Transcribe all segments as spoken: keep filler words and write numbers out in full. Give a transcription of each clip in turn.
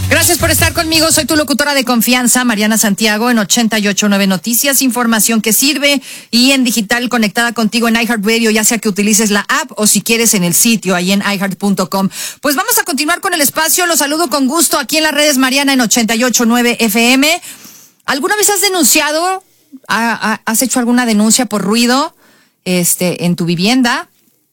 Gracias por estar conmigo. Soy tu locutora de confianza, Mariana Santiago, en ochenta y ocho punto nueve Noticias, información que sirve, y en digital conectada contigo en iHeartRadio, ya sea que utilices la app o si quieres en el sitio, ahí en i heart punto com. Pues vamos a continuar con el espacio. Los saludo con gusto aquí en las redes, Mariana en ochenta y ocho punto nueve F M. ¿Alguna vez has denunciado, ha, has hecho alguna denuncia por ruido este, en tu vivienda?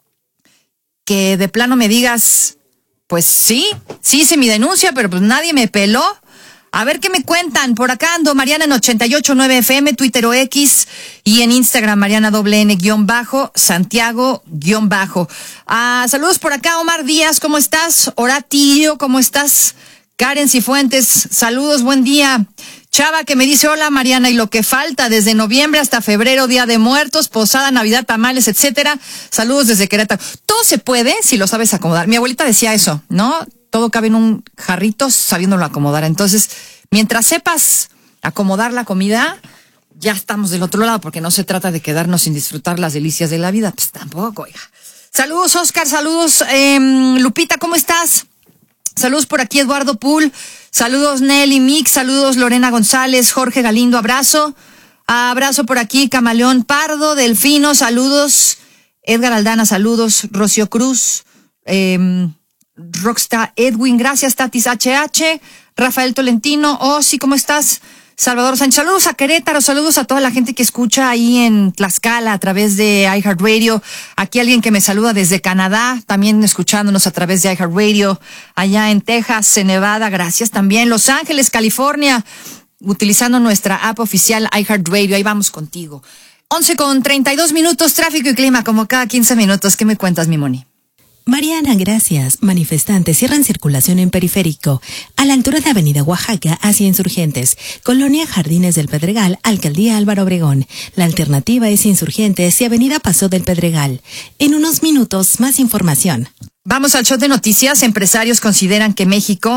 Que de plano me digas... Pues sí, sí hice mi denuncia, pero pues nadie me peló. A ver qué me cuentan. Por acá ando, Mariana en ochenta y ocho punto nueve F M, Twitter o X, y en Instagram, Mariana doble N guión bajo, Santiago guión bajo. Ah, saludos por acá, Omar Díaz, ¿cómo estás? Oratillo, ¿cómo estás? Karen Cifuentes, saludos, buen día. Chava que me dice, hola Mariana, y lo que falta desde noviembre hasta febrero, Día de Muertos, posada, Navidad, tamales, etcétera. Saludos desde Querétaro. Todo se puede si lo sabes acomodar. Mi abuelita decía eso, ¿no? Todo cabe en un jarrito sabiéndolo acomodar. Entonces, mientras sepas acomodar la comida, ya estamos del otro lado, porque no se trata de quedarnos sin disfrutar las delicias de la vida. Pues tampoco, oiga. Saludos, Oscar, saludos, eh, Lupita, ¿cómo estás? Saludos por aquí, Eduardo Pool. Saludos, Nelly Mix. Saludos, Lorena González, Jorge Galindo. Abrazo. Abrazo por aquí, Camaleón Pardo, Delfino. Saludos. Edgar Aldana, saludos. Rocío Cruz. Eh, Rockstar Edwin, gracias. Tatis H H. Rafael Tolentino. Oh, sí, ¿cómo estás? Salvador Sánchez. Saludos a Querétaro. Saludos a toda la gente que escucha ahí en Tlaxcala a través de iHeartRadio. Aquí alguien que me saluda desde Canadá, también escuchándonos a través de iHeartRadio. Allá en Texas, en Nevada, gracias también. Los Ángeles, California, utilizando nuestra app oficial iHeartRadio. Ahí vamos contigo. once con treinta y dos minutos, tráfico y clima como cada quince minutos. ¿Qué me cuentas, mi Moni? Mariana, gracias. Manifestantes cierran circulación en Periférico, a la altura de Avenida Oaxaca hacia Insurgentes, Colonia Jardines del Pedregal, Alcaldía Álvaro Obregón. La alternativa es Insurgentes y Avenida Paso del Pedregal. En unos minutos, más información. Vamos al shot de noticias. Empresarios consideran que México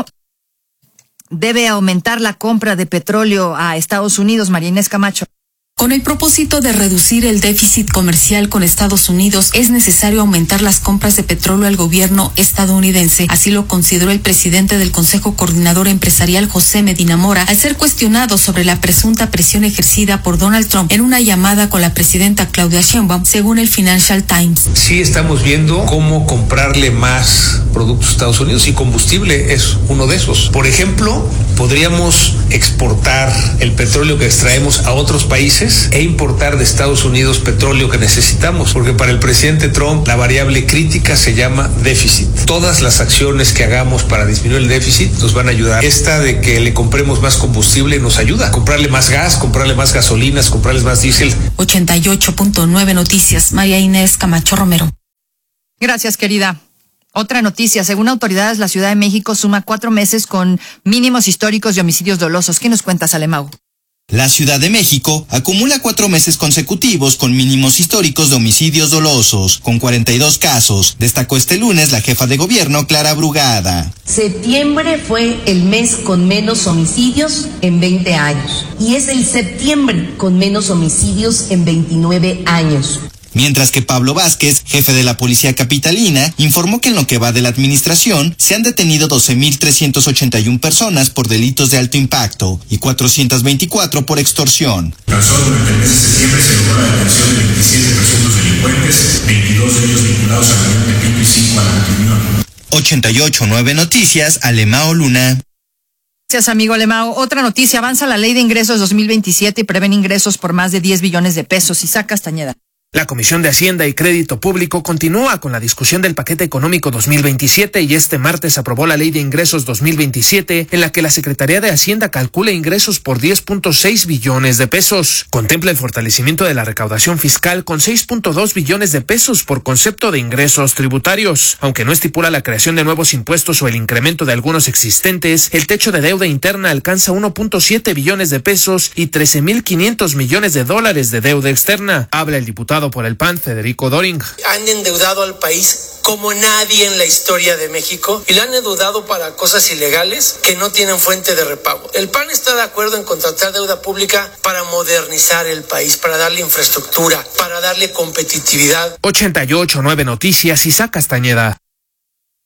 debe aumentar la compra de petróleo a Estados Unidos. María Inés Camacho. Con el propósito de reducir el déficit comercial con Estados Unidos, es necesario aumentar las compras de petróleo al gobierno estadounidense. Así lo consideró el presidente del Consejo Coordinador Empresarial, José Medina Mora, al ser cuestionado sobre la presunta presión ejercida por Donald Trump en una llamada con la presidenta Claudia Sheinbaum, según el Financial Times. Sí estamos viendo cómo comprarle más productos a Estados Unidos, y combustible es uno de esos. Por ejemplo, podríamos exportar el petróleo que extraemos a otros países e importar de Estados Unidos petróleo que necesitamos, porque para el presidente Trump la variable crítica se llama déficit. Todas las acciones que hagamos para disminuir el déficit nos van a ayudar. Esta de que le compremos más combustible nos ayuda. Comprarle más gas, comprarle más gasolinas, comprarles más diésel. ochenta y ocho punto nueve Noticias, María Inés Camacho Romero. Gracias, querida. Otra noticia, según autoridades, la Ciudad de México suma cuatro meses con mínimos históricos de homicidios dolosos. ¿Qué nos cuentas, Alemão? La Ciudad de México acumula cuatro meses consecutivos con mínimos históricos de homicidios dolosos, con cuarenta y dos casos, destacó este lunes la jefa de gobierno, Clara Brugada. Septiembre fue el mes con menos homicidios en veinte años, y es el septiembre con menos homicidios en veintinueve años. Mientras que Pablo Vázquez, jefe de la Policía Capitalina, informó que en lo que va de la administración se han detenido doce mil trescientas ochenta y una personas por delitos de alto impacto y cuatrocientas veinticuatro por extorsión. Tan solo durante el mes de septiembre se logró la detención de veintisiete presuntos delincuentes, veintidós de ellos vinculados al Río Tepito y cinco a la Unión. ochenta y ocho punto nueve Noticias, Alemão Luna. Gracias, amigo Alemão. Otra noticia, avanza la Ley de Ingresos dos mil veintisiete y prevén ingresos por más de diez billones de pesos. Isaac Castañeda. La Comisión de Hacienda y Crédito Público continúa con la discusión del paquete económico dos mil veintisiete y este martes aprobó la Ley de Ingresos dos mil veintisiete, en la que la Secretaría de Hacienda calcula ingresos por diez punto seis billones de pesos. Contempla el fortalecimiento de la recaudación fiscal con seis punto dos billones de pesos por concepto de ingresos tributarios. Aunque no estipula la creación de nuevos impuestos o el incremento de algunos existentes, el techo de deuda interna alcanza uno punto siete billones de pesos y trece mil quinientos millones de dólares de deuda externa. Habla el diputado por el P A N, Federico Doring. Han endeudado al país como nadie en la historia de México y lo han endeudado para cosas ilegales que no tienen fuente de repago. El P A N está de acuerdo en contratar deuda pública para modernizar el país, para darle infraestructura, para darle competitividad. ochenta y ocho punto nueve Noticias, Isaac Castañeda.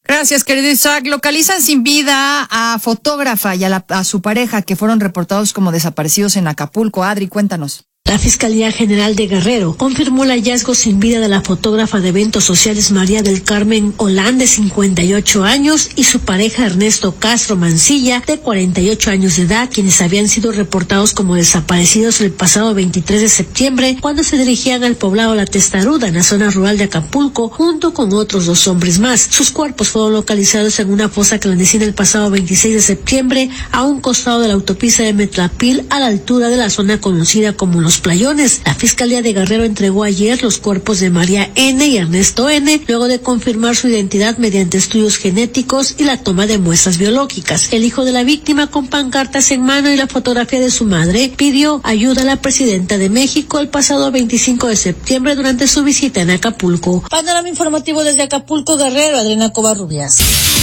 Gracias, querido Isaac. Localizan sin vida a fotógrafa y a, la, a su pareja que fueron reportados como desaparecidos en Acapulco. Adri, cuéntanos. La Fiscalía General de Guerrero confirmó el hallazgo sin vida de la fotógrafa de eventos sociales María del Carmen Olán, de cincuenta y ocho años, y su pareja Ernesto Castro Mancilla, de cuarenta y ocho años de edad, quienes habían sido reportados como desaparecidos el pasado veintitrés de septiembre, cuando se dirigían al poblado La Testaruda, en la zona rural de Acapulco, junto con otros dos hombres más. Sus cuerpos fueron localizados en una fosa clandestina el pasado veintiséis de septiembre, a un costado de la autopista de Metlapil, a la altura de la zona conocida como Los Playones. La Fiscalía de Guerrero entregó ayer los cuerpos de María N. y Ernesto N. luego de confirmar su identidad mediante estudios genéticos y la toma de muestras biológicas. El hijo de la víctima, con pancartas en mano y la fotografía de su madre, pidió ayuda a la presidenta de México el pasado veinticinco de septiembre durante su visita en Acapulco. Panorama informativo desde Acapulco, Guerrero, Adriana Covarrubias.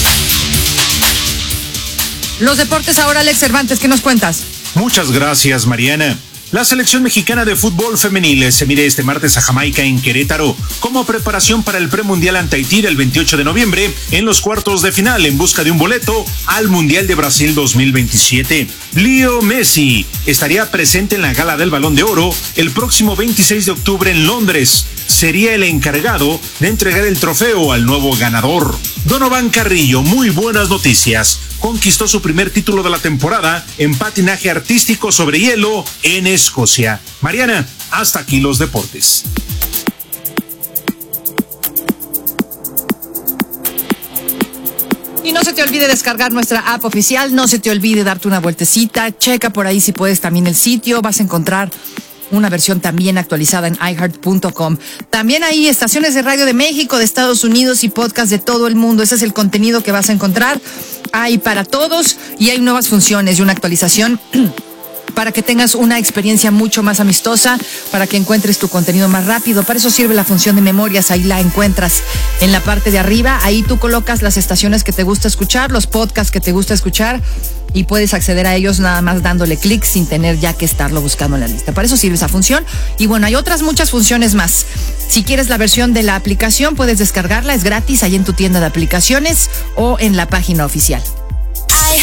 Los deportes ahora, Alex Cervantes, ¿qué nos cuentas? Muchas gracias, Mariana. La selección mexicana de fútbol femenil se mide este martes a Jamaica en Querétaro como preparación para el premundial ante Haití el veintiocho de noviembre en los cuartos de final en busca de un boleto al Mundial de Brasil dos mil veintisiete. Leo Messi estaría presente en la gala del Balón de Oro el próximo veintiséis de octubre en Londres. Sería el encargado de entregar el trofeo al nuevo ganador. Donovan Carrillo, muy buenas noticias. Conquistó su primer título de la temporada en patinaje artístico sobre hielo en Escocia. Mariana, hasta aquí los deportes. Y no se te olvide descargar nuestra app oficial, no se te olvide darte una vueltecita, checa por ahí si puedes también el sitio, vas a encontrar una versión también actualizada en i heart punto com. También hay estaciones de radio de México, de Estados Unidos y podcast de todo el mundo. Ese es el contenido que vas a encontrar. Hay para todos y hay nuevas funciones y una actualización para que tengas una experiencia mucho más amistosa, para que encuentres tu contenido más rápido. Para eso sirve la función de memorias, ahí la encuentras en la parte de arriba. Ahí tú colocas las estaciones que te gusta escuchar, los podcasts que te gusta escuchar, y puedes acceder a ellos nada más dándole clic sin tener ya que estarlo buscando en la lista. Para eso sirve esa función. Y bueno, hay otras muchas funciones más. Si quieres la versión de la aplicación, puedes descargarla, es gratis ahí en tu tienda de aplicaciones o en la página oficial.